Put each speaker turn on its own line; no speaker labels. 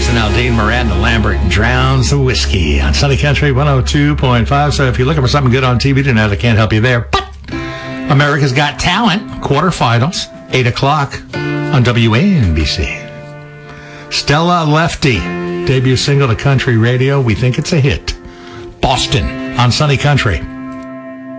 and Aldine Miranda Lambert drowns the whiskey on Sunny Country 102.5. So if you're looking for something good on TV tonight, I can't help you there. But America's Got Talent, quarterfinals, 8 o'clock on WANBC. Stella Lefty, debut single to country radio. We think it's a hit. Boston on Sunny Country.